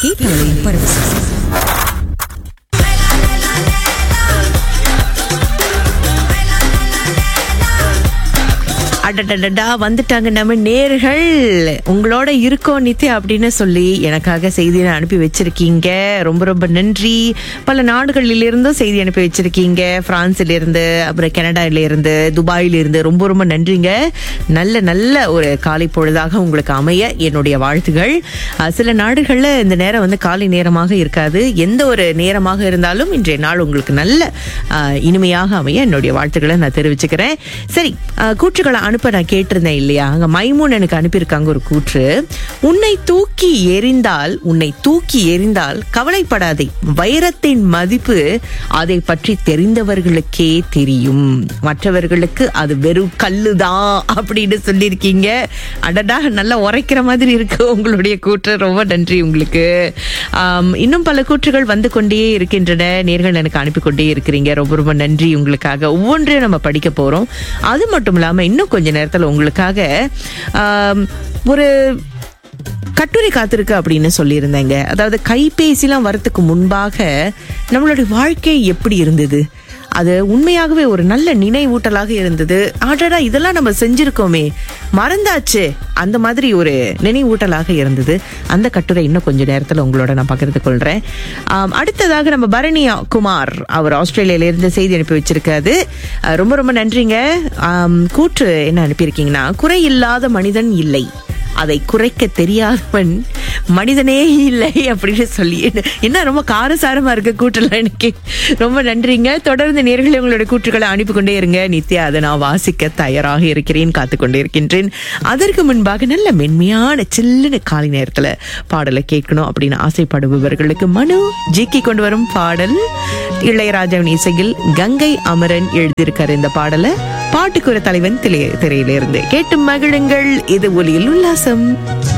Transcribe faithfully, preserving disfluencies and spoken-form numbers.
கேட்டாலே பரவசம். அடடடடா வந்துட்டாங்க நம்ம நேர்கள். உங்களோட இருக்கோம் நித்யா அப்படின்னு சொல்லி எனக்காக செய்தியை அனுப்பி வச்சிருக்கீங்க. ரொம்ப ரொம்ப நன்றி. பல நாடுகளில் இருந்தும் செய்தி அனுப்பி வச்சிருக்கீங்க. பிரான்சில இருந்து, அப்புறம் கனடாயில இருந்து, துபாயில இருந்து. ரொம்ப ரொம்ப நன்றிங்க. நல்ல நல்ல ஒரு காலை பொழுதாக உங்களுக்கு அமைய என்னுடைய வாழ்த்துகள். சில நாடுகள்ல இந்த நேரம் வந்து காலை நேரமாக இருக்காது. எந்த ஒரு நேரமாக இருந்தாலும் இன்றைய நாள் உங்களுக்கு நல்ல இனிமையாக அமைய என்னுடைய வாழ்த்துக்களை நான் தெரிவிச்சுக்கிறேன். சரி, கூற்றுகளை அனுப்ப நான் கேட்டிருந்தேன் இல்லையா? அங்க மைமூன் எனக்கு அனுப்பியிருக்காங்க ஒரு கூற்று. உன்னை தூக்கி எறிந்தால் உன்னை தூக்கி எறிந்தால் கவலைப்படாதே, வைரத்தின் மதிப்பு அதை பற்றி தெரிந்தவர்களுக்கே தெரியும், மற்றவர்களுக்கு அது வெறும் கல்லுதான் அப்படின்னு சொல்லியிருக்கீங்க. அடடா, நல்லா உரைக்கிற மாதிரி இருக்கு உங்களுடைய கூற்று. ரொம்ப நன்றி உங்களுக்கு. இன்னும் பல கூற்றுகள் வந்து கொண்டே இருக்கின்றன. நேர்கள் எனக்கு அனுப்பி கொண்டே இருக்கிறீங்க. ரொம்ப ரொம்ப நன்றி உங்களுக்காக. ஒவ்வொன்றையும் நம்ம படிக்க போறோம். அது மட்டும் இல்லாம இன்னும் கொஞ்ச நேரத்தில் உங்களுக்காக ஒரு கட்டுரை காத்திருக்கு அப்படின்னு சொல்லியிருந்தேங்க. அதாவது கைபேசிலாம் வரத்துக்கு முன்பாக நம்மளுடைய வாழ்க்கை எப்படி இருந்தது, அது உண்மையாகவே ஒரு நல்ல நினைவூட்டலாக இருந்தது. ஆடடா, இதெல்லாம் நம்ம செஞ்சிருக்கோமே, மறந்தாச்சு, அந்த மாதிரி ஒரு நினைவூட்டலாக இருந்தது. அந்த கட்டுரை இன்னும் கொஞ்ச நேரத்தில் உங்களோட நான் பகிர்ந்து கொள்றேன். அடுத்ததாக நம்ம பரணி குமார், அவர் ஆஸ்திரேலியால இருந்து செய்தி அனுப்பி வச்சிருக்காரு. ரொம்ப ரொம்ப நன்றிங்க. கூற்று என்ன அனுப்பியிருக்கீங்கன்னா, குறை இல்லாத மனிதன் இல்லை, அதை குறைக்க தெரியாதவன் மனிதனே இல்லை அப்படின்னு சொல்லி. என்ன ரொம்ப காரசாரமா இருக்க கூட்டலாம் எனக்கு. ரொம்ப நன்றிங்க. தொடர்ந்து நேர்களை உங்களுடைய கூற்றுக்களை அனுப்பி கொண்டே இருங்க. நித்யா அதை நான் வாசிக்க தயாராக இருக்கிறேன், காத்துக்கொண்டே இருக்கின்றேன். அதற்கு முன்பாக நல்ல மென்மையான சில்லுன்னு காலை நேரத்துல பாடலை கேட்கணும் அப்படின்னு ஆசைப்படுபவர்களுக்கு மனு ஜிக்கி கொண்டு வரும் பாடல். இளையராஜாவின் இசையில் கங்கை அமரன் எழுதியிருக்காரு இந்த பாடலை. பாட்டுக்குற தலைவன் திரையிலிருந்து கேட்டு மகிழுங்கள். இது ஒலியில் உல்லாசம்.